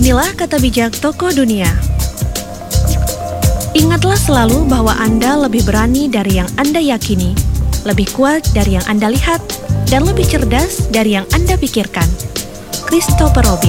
Inilah kata bijak tokoh dunia. Ingatlah selalu bahwa Anda lebih berani dari yang Anda yakini, lebih kuat dari yang Anda lihat, dan lebih cerdas dari yang Anda pikirkan. Christopher Robin.